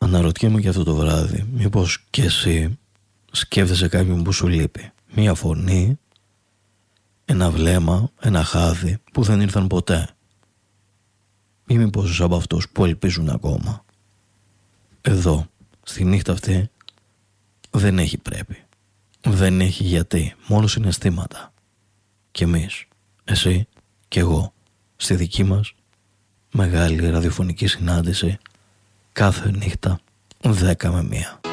Αναρωτιέμαι και αυτό το βράδυ, μήπως και εσύ σκέφτεσαι κάποιον που σου λείπει. Μία φωνή, ένα βλέμμα, ένα χάδι που δεν ήρθαν ποτέ. Ή μήπως από αυτούς που ελπίζουν ακόμα. Εδώ, στη νύχτα αυτή, δεν έχει πρέπει. Δεν έχει γιατί, μόνο συναισθήματα. Κι εμείς, εσύ και εγώ, στη δική μας μεγάλη ραδιοφωνική συνάντηση κάθε νύχτα 10 με 1.